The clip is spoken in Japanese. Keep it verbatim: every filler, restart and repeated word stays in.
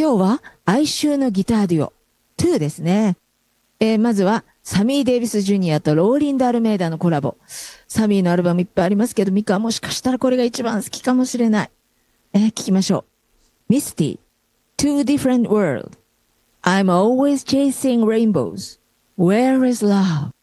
今日は哀愁のギターデュオにですね。えー、まずはサミー・デイビス・ジュニアとローリンド・アルメイダのコラボ。サミーのアルバムいっぱいありますけど、ミカはもしかしたらこれが一番好きかもしれない。えー、聞きましょう。ミスティ、Two Different Worlds。I'm always chasing rainbows. Where is love?